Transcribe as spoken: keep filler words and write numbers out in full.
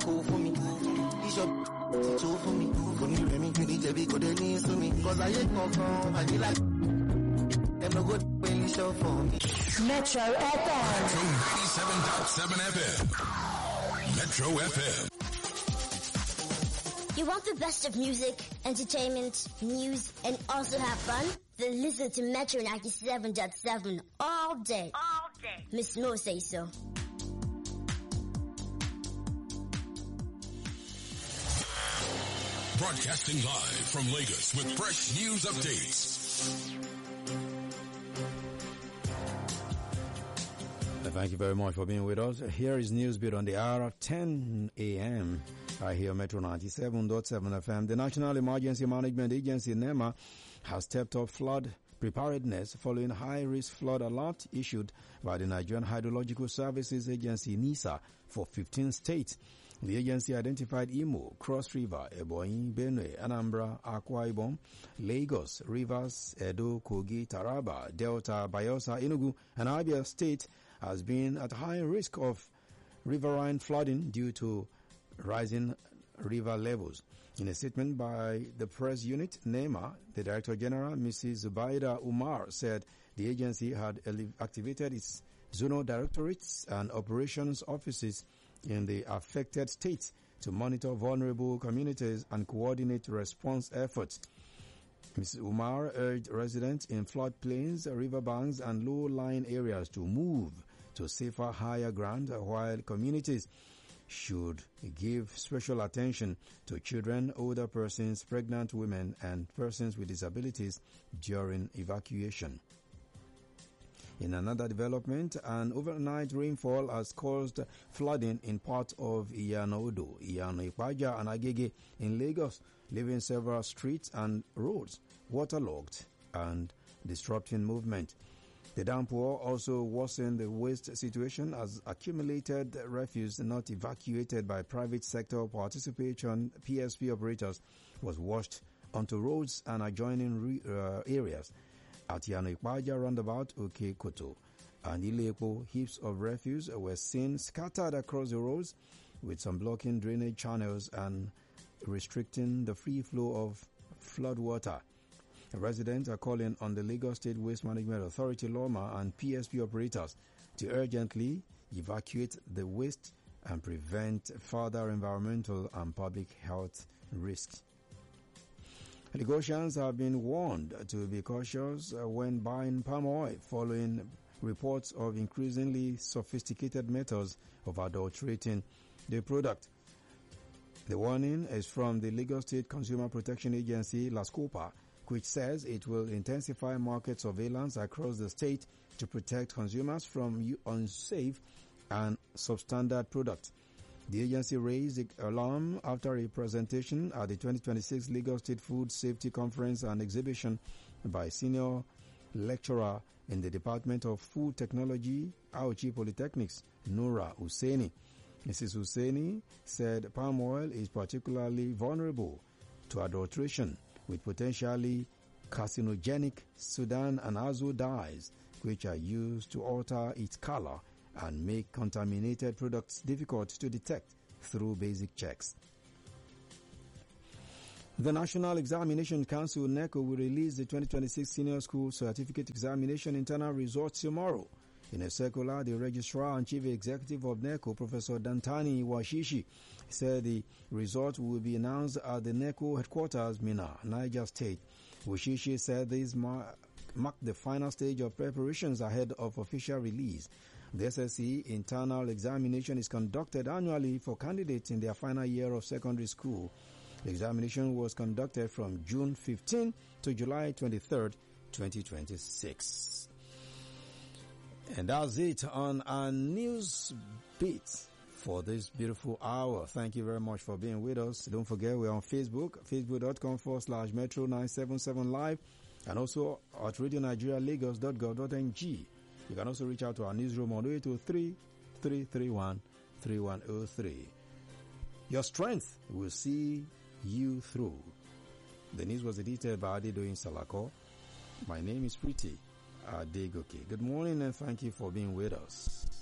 cool for me. It's your two for me. For me, let me get the J B, go the knees to me. Cause I ain't no phone, I feel like them no good when you show for me. Metro F M. Metro ninety-seven point seven F M. Metro F M. You want the best of music, entertainment, news, and also have fun? Then listen to Metro ninety-seven point seven all day. All day. Miss Mo say so. Broadcasting live from Lagos with fresh news updates. Thank you very much for being with us. Here is news bit on the hour of ten a.m. I hear Metro ninety-seven point seven F M. The National Emergency Management Agency, NEMA, has stepped up flood preparedness following high-risk flood alert issued by the Nigerian Hydrological Services Agency, NISA, for fifteen states. The agency identified Imo, Cross River, Ebonyi, Benue, Anambra, Akwa Ibom, Lagos, Rivers, Edo, Kogi, Taraba, Delta, Bayelsa, Enugu, and Abia State as being at high risk of riverine flooding due to rising river levels. In a statement by the press unit, NEMA, the Director General, Missus Zubaida Umar, said the agency had activated its zonal directorates and operations offices in the affected states to monitor vulnerable communities and coordinate response efforts. Missus Umar urged residents in floodplains, riverbanks, and low-lying areas to move to safer, higher ground, while communities should give special attention to children, older persons, pregnant women, and persons with disabilities during evacuation. In another development, an overnight rainfall has caused flooding in parts of Iyanodo, Iyano-Ipaja, and Agege in Lagos, leaving several streets and roads waterlogged and disrupting movement. The downpour also worsened the waste situation as accumulated refuse not evacuated by private sector participation P S P operators was washed onto roads and adjoining re- uh, areas. At Iyano-Ipaja roundabout Oke Koto and Ilepo, heaps of refuse were seen scattered across the roads, with some blocking drainage channels and restricting the free flow of flood water. Residents are calling on the Lagos State Waste Management Authority, LOMA, and P S P operators to urgently evacuate the waste and prevent further environmental and public health risks. Lagosians have been warned to be cautious when buying palm oil following reports of increasingly sophisticated methods of adulterating the product. The warning is from the Lagos State Consumer Protection Agency, LASCOPA, which says it will intensify market surveillance across the state to protect consumers from unsafe and substandard products. The agency raised the alarm after a presentation at the twenty twenty-six Lagos State Food Safety Conference and Exhibition by senior lecturer in the Department of Food Technology, Auchi Polytechnics, Nura Hussaini. Missus Hussaini said palm oil is particularly vulnerable to adulteration with potentially carcinogenic Sudan and azo dyes, which are used to alter its color and make contaminated products difficult to detect through basic checks. The National Examination Council, NECO, will release the twenty twenty-six Senior School Certificate Examination internal results tomorrow. In a circular, the Registrar and Chief Executive of NECO, Professor Dantani Washishi, said the result will be announced at the NECO headquarters, Minna, Niger State. Washishi said this marked the final stage of preparations ahead of official release. The S S C internal examination is conducted annually for candidates in their final year of secondary school. The examination was conducted from June fifteenth to July twenty-third, twenty twenty-six. And that's it on our news beat for this beautiful hour. Thank you very much for being with us. Don't forget, we're on Facebook, facebook.com forward slash Metro nine seven seven Live, and also at radio nigeria lagos dot gov dot n g. You can also reach out to our newsroom on eight oh three, three three one, three one oh three. Your strength will see you through. The news was edited by Adedoyin Salako. My name is Pretty Adegoke. Good morning and thank you for being with us.